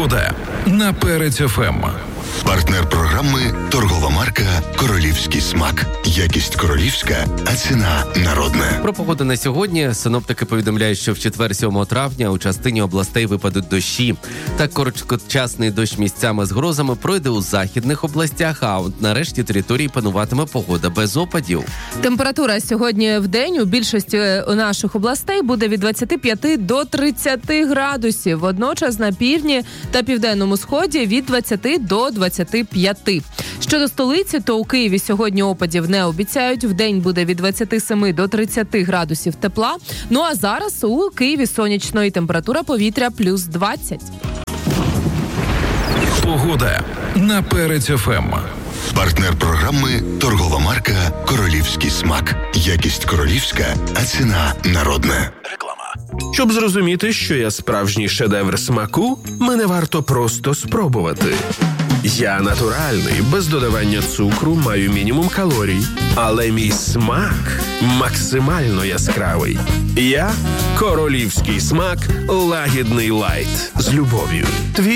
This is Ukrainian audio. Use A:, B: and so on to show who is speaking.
A: Погода на Перець ФМ.
B: Партнер програми – торгова марка «Королівський смак». Якість королівська, а ціна народна.
C: Про погоду на сьогодні синоптики повідомляють, що в четвер 7 травня у частині областей випадуть дощі. Так, короткочасний дощ місцями з грозами пройде у західних областях, а от на решті території пануватиме погода без опадів.
D: Температура сьогодні в день у більшості наших областей буде від 25 до 30 градусів. Водночас на півдні та південному сході від 20 до 25. Щодо столиці, то у Києві сьогодні опадів не обіцяють. Вдень буде від 27 до 30 градусів тепла. Ну а зараз у Києві сонячно і температура повітря плюс 20.
A: Погода на Перець ФМ.
B: Партнер програми – торгова марка «Королівський смак». Якість королівська, а ціна народна.
E: Щоб зрозуміти, що я справжній шедевр смаку, мене варто просто спробувати. Я натуральний, без додавання цукру, маю мінімум калорій, але мій смак максимально яскравий. Я – королівський смак лагідний лайт з любов'ю.